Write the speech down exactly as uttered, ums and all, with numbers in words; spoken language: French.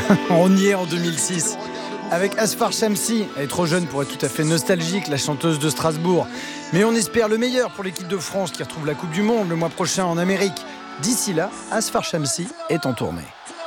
On y est en deux mille six. Avec Asfar Shamsi, elle est trop jeune pour être tout à fait nostalgique, la chanteuse de Strasbourg. Mais on espère le meilleur pour l'équipe de France qui retrouve la Coupe du Monde le mois prochain en Amérique. D'ici là, Asfar Shamsi est en tournée.